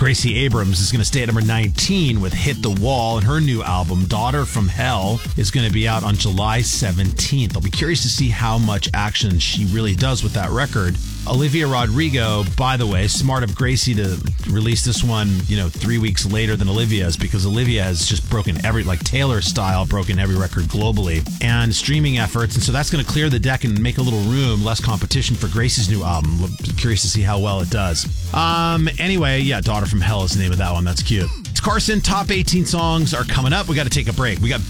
Gracie Abrams is going to stay at number 19 with Hit the Wall, and her new album, Daughter from Hell, is going to be out on July 17th. I'll be curious to see how much action she really does with that record. Olivia Rodrigo, by the way, smart of Gracie to release this one, 3 weeks later than Olivia's, because Olivia has just broken like Taylor style, broken every record globally, and streaming efforts. And so that's going to clear the deck and make a little room, less competition for Gracie's new album. We're curious to see how well it does. Anyway, yeah, Daughter from Hell is the name of that one. That's cute. It's Carson. Top 18 songs are coming up. We got to take a break. We got